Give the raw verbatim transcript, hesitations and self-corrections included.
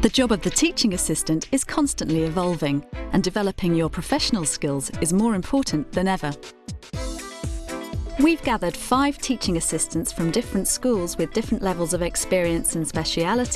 The job of the teaching assistant is constantly evolving, and developing your professional skills is more important than ever. We've gathered five teaching assistants from different schools with different levels of experience and speciality